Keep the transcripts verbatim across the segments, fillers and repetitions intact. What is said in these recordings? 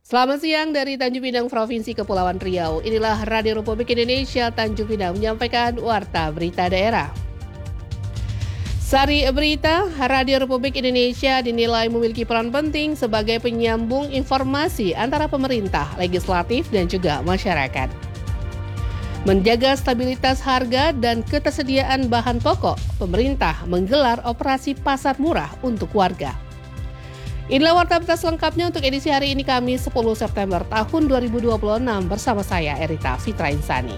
Selamat siang dari Tanjung Pinang, Provinsi Kepulauan Riau. Inilah Radio Republik Indonesia Tanjung Pinang menyampaikan warta berita daerah. Sari Berita, Radio Republik Indonesia dinilai memiliki peran penting sebagai penyambung informasi antara pemerintah, legislatif, dan juga masyarakat. Menjaga stabilitas harga dan ketersediaan bahan pokok, pemerintah menggelar operasi pasar murah untuk warga. Inilah warta berita selengkapnya untuk edisi hari ini Kamis sepuluh September tahun dua ribu dua puluh enam bersama saya Erita Fitra Insani.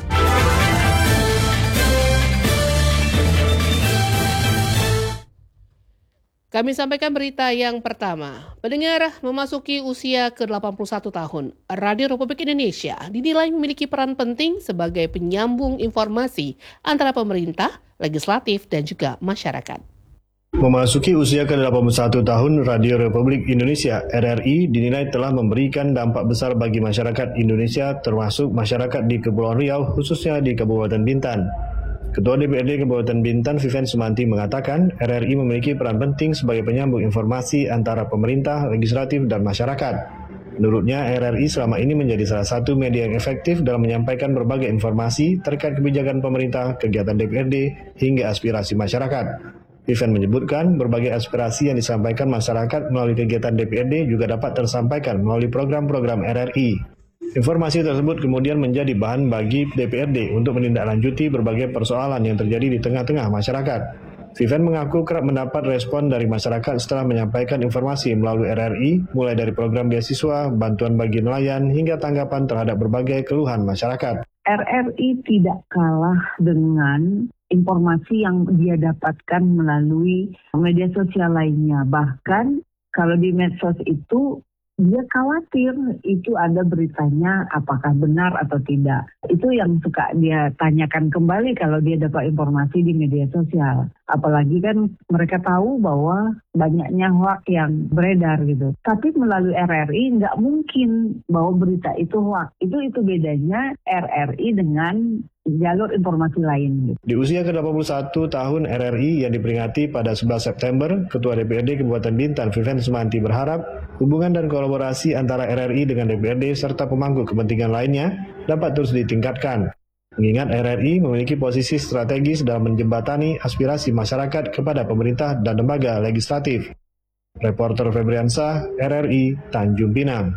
Kami sampaikan berita yang pertama. Pendengar memasuki usia ke delapan puluh satu tahun, Radio Republik Indonesia dinilai memiliki peran penting sebagai penyambung informasi antara pemerintah, legislatif, dan juga masyarakat. Memasuki usia ke delapan puluh satu tahun, Radio Republik Indonesia R R I dinilai telah memberikan dampak besar bagi masyarakat Indonesia, termasuk masyarakat di Kepulauan Riau, khususnya di Kabupaten Bintan. Ketua D P R D Kabupaten Bintan, Vivian Sumanti, mengatakan R R I memiliki peran penting sebagai penyambung informasi antara pemerintah, legislatif, dan masyarakat. Menurutnya, R R I selama ini menjadi salah satu media yang efektif dalam menyampaikan berbagai informasi terkait kebijakan pemerintah, kegiatan D P R D, hingga aspirasi masyarakat. Vivian menyebutkan berbagai aspirasi yang disampaikan masyarakat melalui kegiatan D P R D juga dapat tersampaikan melalui program-program R R I. Informasi tersebut kemudian menjadi bahan bagi D P R D untuk menindaklanjuti berbagai persoalan yang terjadi di tengah-tengah masyarakat. Vivian mengaku kerap mendapat respon dari masyarakat setelah menyampaikan informasi melalui R R I, mulai dari program beasiswa, bantuan bagi nelayan, hingga tanggapan terhadap berbagai keluhan masyarakat. R R I tidak kalah dengan informasi yang dia dapatkan melalui media sosial lainnya. Bahkan kalau di medsos itu dia khawatir itu ada beritanya apakah benar atau tidak. Itu yang suka dia tanyakan kembali kalau dia dapat informasi di media sosial. Apalagi kan mereka tahu bahwa banyaknya hoak yang beredar gitu. Tapi melalui R R I nggak mungkin bahwa berita itu hoak. Itu itu bedanya R R I dengan jalur informasi lain. Gitu. Di usia ke delapan puluh satu tahun R R I yang diperingati pada sebelas September, Ketua D P R D Kabupaten Bintan, Vivian Sumanti, berharap hubungan dan kolaborasi antara R R I dengan D P R D serta pemangku kepentingan lainnya dapat terus ditingkatkan. Mengingat R R I memiliki posisi strategis dalam menjembatani aspirasi masyarakat kepada pemerintah dan lembaga legislatif. Reporter Febriansah, R R I, Tanjung Pinang.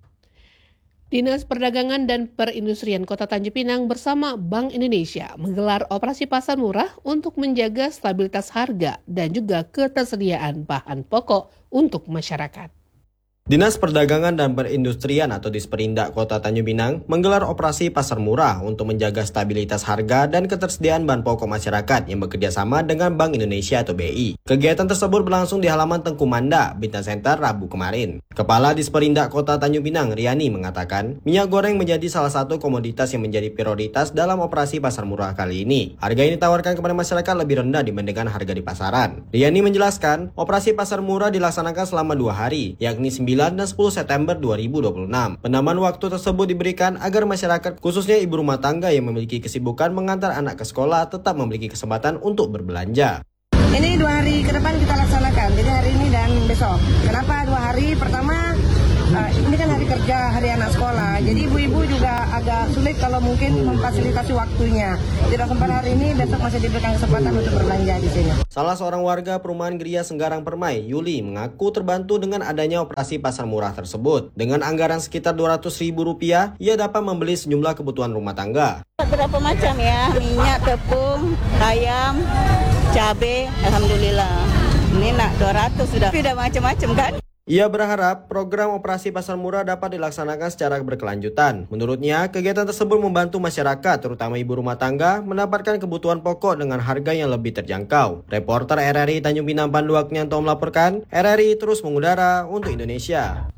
Dinas Perdagangan dan Perindustrian Kota Tanjung Pinang bersama Bank Indonesia menggelar operasi pasar murah untuk menjaga stabilitas harga dan juga ketersediaan bahan pokok untuk masyarakat. Dinas Perdagangan dan Perindustrian atau Disperindak Kota Tanjung Pinang menggelar operasi pasar murah untuk menjaga stabilitas harga dan ketersediaan bahan pokok masyarakat yang bekerja sama dengan Bank Indonesia atau B I. Kegiatan tersebut berlangsung di halaman Tengku Manda, Bintan Center, Rabu kemarin. Kepala Disperindak Kota Tanjung Pinang, Riani, mengatakan minyak goreng menjadi salah satu komoditas yang menjadi prioritas dalam operasi pasar murah kali ini. Harga yang ditawarkan kepada masyarakat lebih rendah dibandingkan harga di pasaran. Riani menjelaskan, operasi pasar murah dilaksanakan selama dua hari, yakni sembilan dan sepuluh September dua ribu dua puluh enam. Penambahan waktu tersebut diberikan agar masyarakat, khususnya ibu rumah tangga yang memiliki kesibukan mengantar anak ke sekolah, tetap memiliki kesempatan untuk berbelanja. Ini dua hari ke depan kita laksanakan, jadi hari ini dan besok. Kenapa dua hari? Pertama, uh, ini kan hari kerja, hari anak sekolah. Jadi ibu-ibu juga agak sulit kalau mungkin memfasilitasi waktunya. Tidak sempat hari ini, besok masih diberikan kesempatan untuk berbelanja di sini. Salah seorang warga perumahan Geria Senggarang Permai, Yuli, mengaku terbantu dengan adanya operasi pasar murah tersebut. Dengan anggaran sekitar dua ratus ribu rupiah, ia dapat membeli sejumlah kebutuhan rumah tangga. Berapa macam ya? Minyak, tepung, ayam, cabai, alhamdulillah. Ini nak dua ratus sudah. Tidak macam-macam kan? Ia berharap program operasi pasar murah dapat dilaksanakan secara berkelanjutan. Menurutnya, kegiatan tersebut membantu masyarakat, terutama ibu rumah tangga, mendapatkan kebutuhan pokok dengan harga yang lebih terjangkau. Reporter R R I Tanjung Pinang Pandu Aknyanto melaporkan, R R I terus mengudara untuk Indonesia.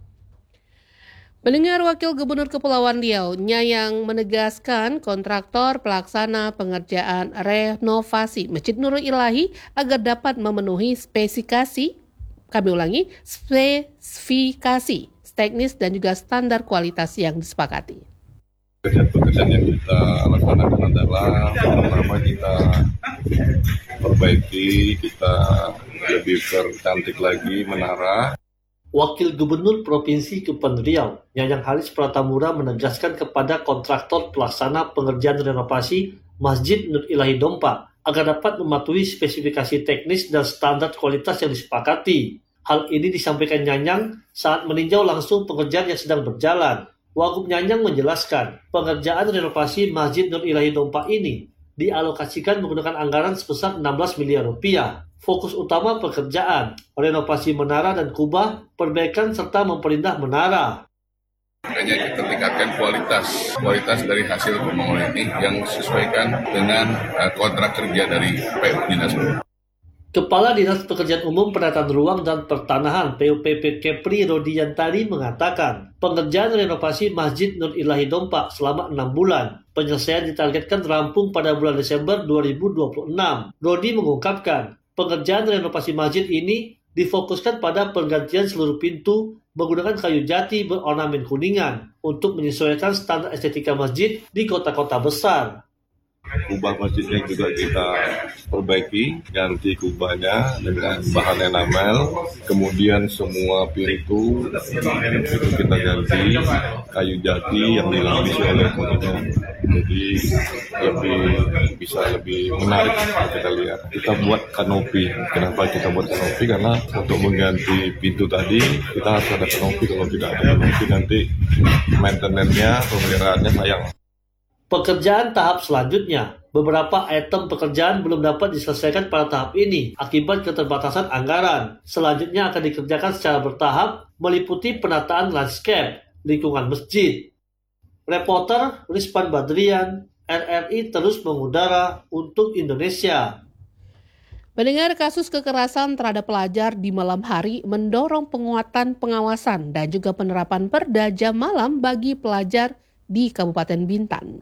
Pendengar, Wakil Gubernur Kepulauan Riau, Nyayang, menegaskan kontraktor pelaksana pengerjaan renovasi Masjid Nurul Ilahi agar dapat memenuhi spesifikasi Kami ulangi, spesifikasi teknis dan juga standar kualitas yang disepakati. Pekerjaan-pekerjaan yang kita laksanakan adalah pertama kita perbaiki, kita lebih percantik lagi menara. Wakil Gubernur Provinsi Kepulauan Riau, Nyanyang Haris Pratamura menegaskan kepada kontraktor pelaksana pengerjaan renovasi Masjid Nur Ilahi Dompa agar dapat mematuhi spesifikasi teknis dan standar kualitas yang disepakati. Hal ini disampaikan Nyanyang saat meninjau langsung pengerjaan yang sedang berjalan. Wagub Nyanyang menjelaskan, pengerjaan renovasi Masjid Nur Ilahi Dompa ini dialokasikan menggunakan anggaran sebesar enam belas miliar rupiah. Fokus utama pekerjaan, renovasi menara dan kubah, perbaikan serta memperindah menara. Makanya kita tingkatkan kualitas kualitas dari hasil pembangunan ini yang disesuaikan dengan uh, kontrak kerja dari P U Dinas. Kepala Dinas Pekerjaan Umum Penataan Ruang dan Pertanahan P U P P Kepri Rodiantari mengatakan, pengerjaan renovasi Masjid Nur Ilahi Dompa selama enam bulan. Penyelesaian ditargetkan rampung pada bulan Desember dua ribu dua puluh enam. Rodi mengungkapkan, pengerjaan renovasi masjid ini difokuskan pada penggantian seluruh pintu menggunakan kayu jati berornamen kuningan untuk menyesuaikan standar estetika masjid di kota-kota besar. Kubah masjidnya juga kita perbaiki, ganti kubahnya dengan bahan enamel, kemudian semua pintu itu kita ganti kayu jati yang dilapisi oleh kuningan, jadi lebih bisa lebih menarik kita lihat. Kita buat kanopi. Kenapa kita buat kanopi? Karena untuk mengganti pintu tadi kita harus ada kanopi. Kalau tidak ada kanopi nanti maintenance-nya, pemeliharaannya sayang. Pekerjaan tahap selanjutnya, beberapa item pekerjaan belum dapat diselesaikan pada tahap ini akibat keterbatasan anggaran. Selanjutnya akan dikerjakan secara bertahap, meliputi penataan landscape, lingkungan masjid. Reporter Rizpan Badrian, R R I terus mengudara untuk Indonesia. Mendengar kasus kekerasan terhadap pelajar di malam hari mendorong penguatan pengawasan dan juga penerapan perda jam malam bagi pelajar di Kabupaten Bintan.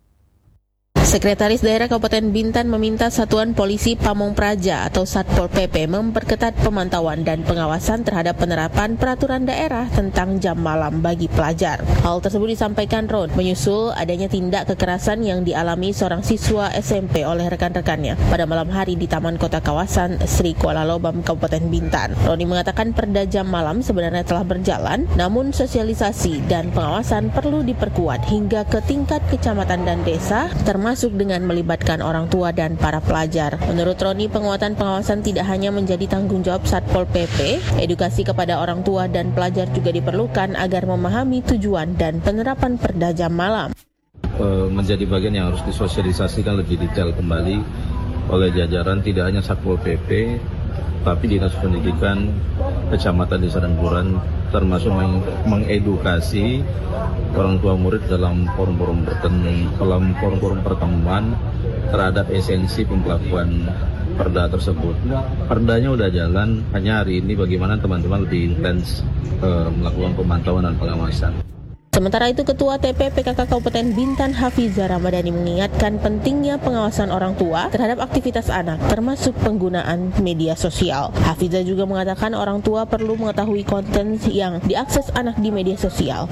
Sekretaris Daerah Kabupaten Bintan meminta Satuan Polisi Pamong Praja atau Satpol P P memperketat pemantauan dan pengawasan terhadap penerapan peraturan daerah tentang jam malam bagi pelajar. Hal tersebut disampaikan Ron menyusul adanya tindak kekerasan yang dialami seorang siswa S M P oleh rekan-rekannya pada malam hari di Taman Kota Kawasan Sri Kuala Lobam, Kabupaten Bintan. Roni mengatakan perda jam malam sebenarnya telah berjalan, namun sosialisasi dan pengawasan perlu diperkuat hingga ke tingkat kecamatan dan desa, termasuk masuk dengan melibatkan orang tua dan para pelajar. Menurut Roni, penguatan pengawasan tidak hanya menjadi tanggung jawab Satpol P P, edukasi kepada orang tua dan pelajar juga diperlukan agar memahami tujuan dan penerapan perda jam malam. Menjadi bagian yang harus disosialisasikan lebih detail kembali oleh jajaran tidak hanya Satpol P P, tapi Dinas Pendidikan, Kecamatan, Desa dan Kelurahan, termasuk meng- mengedukasi orang tua murid dalam forum-forum bertemu, dalam forum-forum pertemuan terhadap esensi pembelakuan perda tersebut. Perdanya udah jalan, hanya hari ini bagaimana teman-teman lebih intens uh, melakukan pemantauan dan pengawasan. Sementara itu, Ketua T P P K K Kabupaten Bintan Hafizah Ramadhani mengingatkan pentingnya pengawasan orang tua terhadap aktivitas anak, termasuk penggunaan media sosial. Hafizah juga mengatakan orang tua perlu mengetahui konten yang diakses anak di media sosial.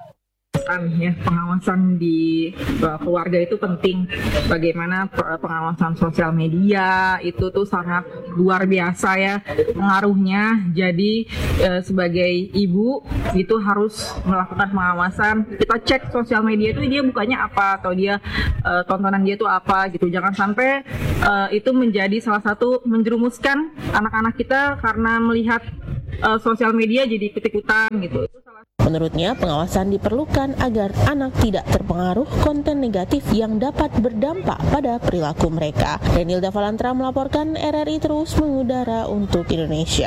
Ya, pengawasan di uh, keluarga itu penting. Bagaimana pengawasan sosial media itu tuh sangat luar biasa ya pengaruhnya. Jadi uh, sebagai ibu itu harus melakukan pengawasan. Kita cek sosial media itu dia bukanya apa atau dia uh, tontonan dia itu apa gitu. Jangan sampai uh, itu menjadi salah satu menjerumuskan anak-anak kita karena melihat uh, sosial media jadi ikut-ikutan gitu. Menurutnya, pengawasan diperlukan agar anak tidak terpengaruh konten negatif yang dapat berdampak pada perilaku mereka. Renilda Valantra melaporkan, R R I terus mengudara untuk Indonesia.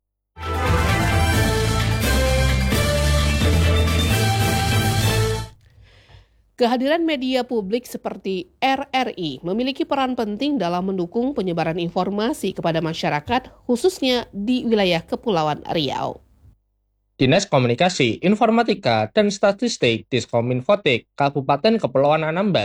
Kehadiran media publik seperti R R I memiliki peran penting dalam mendukung penyebaran informasi kepada masyarakat, khususnya di wilayah Kepulauan Riau. Dinas Komunikasi, Informatika, dan Statistik Diskominfotik Kabupaten Kepulauan Anambas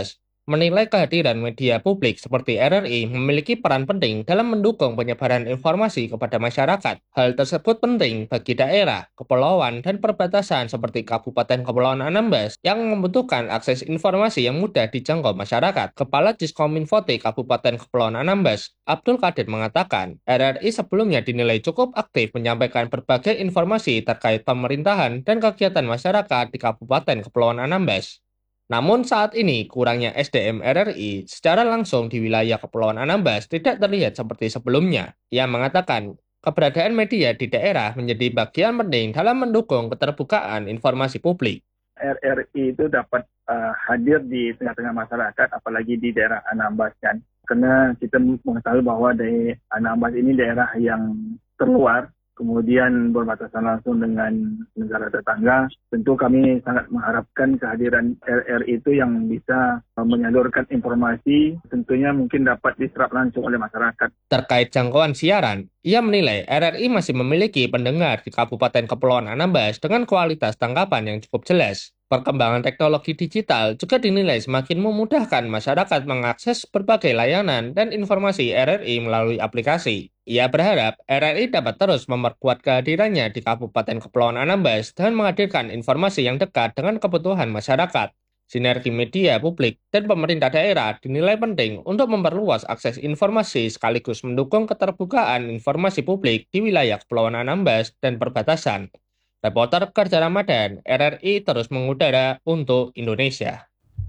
menilai kehadiran media publik seperti R R I memiliki peran penting dalam mendukung penyebaran informasi kepada masyarakat. Hal tersebut penting bagi daerah, kepulauan, dan perbatasan seperti Kabupaten Kepulauan Anambas yang membutuhkan akses informasi yang mudah dijangkau masyarakat. Kepala Diskominfo Kabupaten Kepulauan Anambas, Abdul Qadir mengatakan, R R I sebelumnya dinilai cukup aktif menyampaikan berbagai informasi terkait pemerintahan dan kegiatan masyarakat di Kabupaten Kepulauan Anambas. Namun saat ini kurangnya S D M R R I secara langsung di wilayah Kepulauan Anambas tidak terlihat seperti sebelumnya. Ia mengatakan, keberadaan media di daerah menjadi bagian penting dalam mendukung keterbukaan informasi publik. R R I itu dapat uh, hadir di tengah-tengah masyarakat, apalagi di daerah Anambas kan. Karena kita mengetahui bahwa di Anambas ini daerah yang terluar, kemudian berbatasan langsung dengan negara tetangga. Tentu kami sangat mengharapkan kehadiran R R I itu yang bisa menyalurkan informasi, tentunya mungkin dapat diserap langsung oleh masyarakat. Terkait jangkauan siaran, ia menilai R R I masih memiliki pendengar di Kabupaten Kepulauan Anambas dengan kualitas tangkapan yang cukup jelas. Perkembangan teknologi digital juga dinilai semakin memudahkan masyarakat mengakses berbagai layanan dan informasi R R I melalui aplikasi. Ia berharap R R I dapat terus memperkuat kehadirannya di Kabupaten Kepulauan Anambas dan menghadirkan informasi yang dekat dengan kebutuhan masyarakat. Sinergi media publik dan pemerintah daerah dinilai penting untuk memperluas akses informasi sekaligus mendukung keterbukaan informasi publik di wilayah Kepulauan Anambas dan perbatasan. Reporter Kerja Ramadan, R R I terus mengudara untuk Indonesia.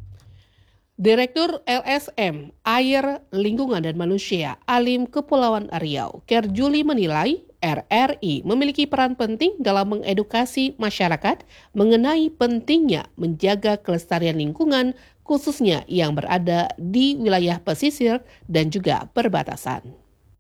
Direktur L S M Air, Lingkungan dan Manusia Alim Kepulauan Riau, Kerjuli menilai R R I memiliki peran penting dalam mengedukasi masyarakat mengenai pentingnya menjaga kelestarian lingkungan, khususnya yang berada di wilayah pesisir dan juga perbatasan.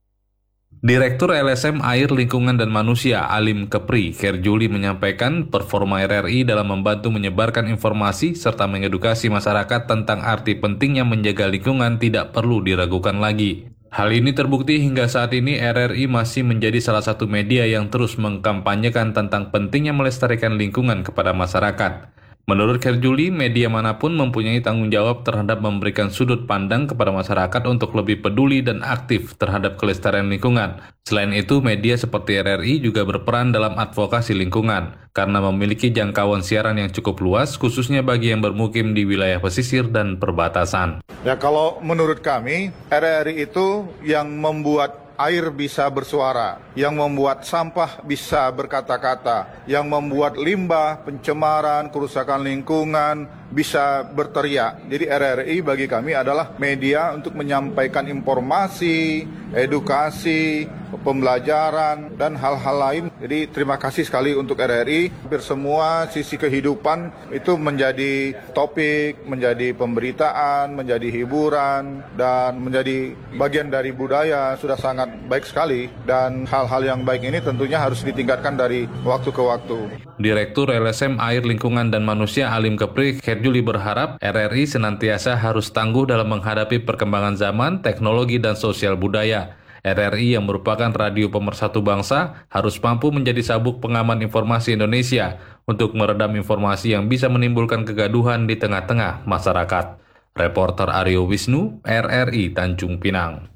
Direktur L S M Air, Lingkungan dan Manusia Alim Kepri, Kerjuli menyampaikan performa R R I dalam membantu menyebarkan informasi serta mengedukasi masyarakat tentang arti pentingnya menjaga lingkungan tidak perlu diragukan lagi. Hal ini terbukti hingga saat ini R R I masih menjadi salah satu media yang terus mengkampanyekan tentang pentingnya melestarikan lingkungan kepada masyarakat. Menurut Kerjuli, media manapun mempunyai tanggung jawab terhadap memberikan sudut pandang kepada masyarakat untuk lebih peduli dan aktif terhadap kelestarian lingkungan. Selain itu, media seperti R R I juga berperan dalam advokasi lingkungan, karena memiliki jangkauan siaran yang cukup luas, khususnya bagi yang bermukim di wilayah pesisir dan perbatasan. Ya, kalau menurut kami, R R I itu yang membuat air bisa bersuara, yang membuat sampah bisa berkata-kata, yang membuat limbah, pencemaran, kerusakan lingkungan bisa berteriak. Jadi R R I bagi kami adalah media untuk menyampaikan informasi, edukasi, pembelajaran, dan hal-hal lain. Jadi terima kasih sekali untuk R R I. Hampir semua sisi kehidupan itu menjadi topik, menjadi pemberitaan, menjadi hiburan, dan menjadi bagian dari budaya. Sudah sangat baik sekali, dan hal-hal yang baik ini tentunya harus ditingkatkan dari waktu ke waktu. Direktur L S M Air, Lingkungan dan Manusia Alim Kepri, Kerjuli berharap R R I senantiasa harus tangguh dalam menghadapi perkembangan zaman, teknologi, dan sosial budaya. R R I yang merupakan radio pemersatu bangsa harus mampu menjadi sabuk pengaman informasi Indonesia untuk meredam informasi yang bisa menimbulkan kegaduhan di tengah-tengah masyarakat. Reporter Aryo Wisnu, R R I Tanjung Pinang.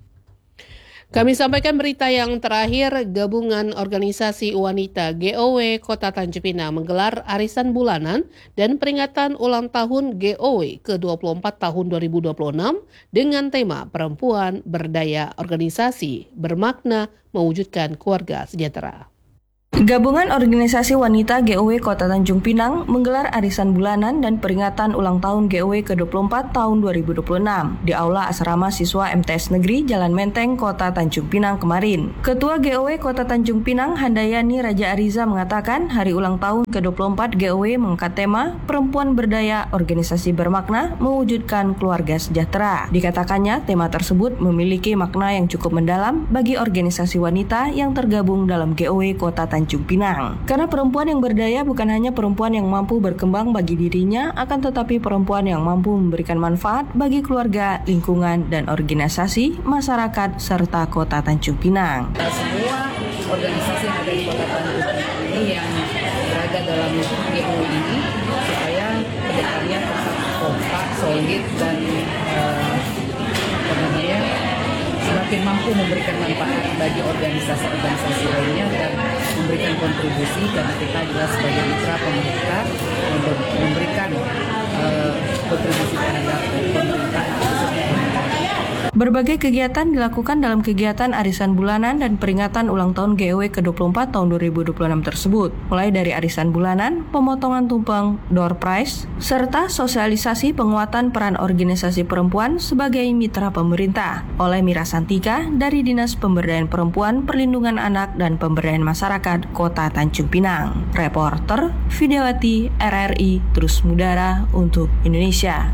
Kami sampaikan berita yang terakhir, Gabungan Organisasi Wanita G O W Kota Tanjung Pinang menggelar arisan bulanan dan peringatan ulang tahun G O W ke dua puluh empat tahun dua ribu dua puluh enam dengan tema Perempuan Berdaya Organisasi Bermakna Mewujudkan Keluarga Sejahtera. Gabungan Organisasi Wanita G O W Kota Tanjung Pinang menggelar arisan bulanan dan peringatan ulang tahun G O W ke dua puluh empat tahun dua ribu dua puluh enam di Aula Asrama Siswa M T S Negeri Jalan Menteng, Kota Tanjung Pinang kemarin. Ketua G O W Kota Tanjung Pinang, Handayani Raja Ariza mengatakan hari ulang tahun ke dua puluh empat G O W mengangkat tema Perempuan Berdaya Organisasi Bermakna Mewujudkan Keluarga Sejahtera. Dikatakannya tema tersebut memiliki makna yang cukup mendalam bagi organisasi wanita yang tergabung dalam G O W Kota Tanjung Tanjung Pinang. Karena perempuan yang berdaya bukan hanya perempuan yang mampu berkembang bagi dirinya, akan tetapi perempuan yang mampu memberikan manfaat bagi keluarga, lingkungan, dan organisasi, masyarakat, serta Kota Tanjung Pinang. Semua organisasi yang ada di Kota Tanjung Pinang ini yang berada dalam G O W ini supaya kedepannya tetap kompak, solid, dan uh, apa namanya semakin mampu memberikan manfaat bagi organisasi-organisasi lainnya dan memberikan kontribusi, karena kita jelas sebagai mitra pemerintah memberikan uh, kontribusi terhadap pemerintah. Berbagai kegiatan dilakukan dalam kegiatan arisan bulanan dan peringatan ulang tahun G E W ke dua puluh empat tahun dua ribu dua puluh enam tersebut, mulai dari arisan bulanan, pemotongan tumpeng, door prize, serta sosialisasi penguatan peran organisasi perempuan sebagai mitra pemerintah oleh Mira Santika dari Dinas Pemberdayaan Perempuan, Perlindungan Anak, dan Pemberdayaan Masyarakat Kota Tanjung Pinang. Reporter Vidyawati R R I Terus Mudara untuk Indonesia.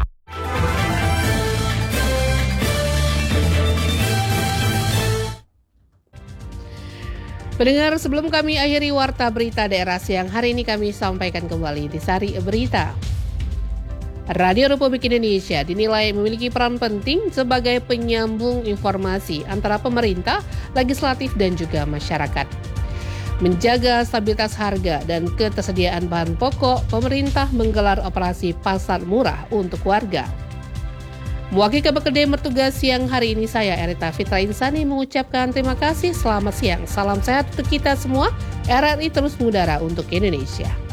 Pendengar, sebelum kami akhiri Warta Berita Daerah siang hari ini, kami sampaikan kembali di Sari Berita. Radio Republik Indonesia dinilai memiliki peran penting sebagai penyambung informasi antara pemerintah, legislatif, dan juga masyarakat. Menjaga stabilitas harga dan ketersediaan bahan pokok, pemerintah menggelar operasi pasar murah untuk warga. Mewakili K B K D bertugas siang hari ini, saya Erita Fitra Insani mengucapkan terima kasih, selamat siang, salam sehat untuk kita semua, R R I Terus Mudara untuk Indonesia.